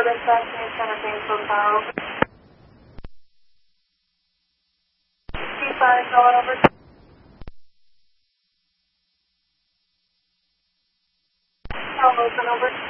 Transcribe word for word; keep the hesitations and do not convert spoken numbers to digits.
dispatch, Center Kingsville Tower. T five going over. Tower open over.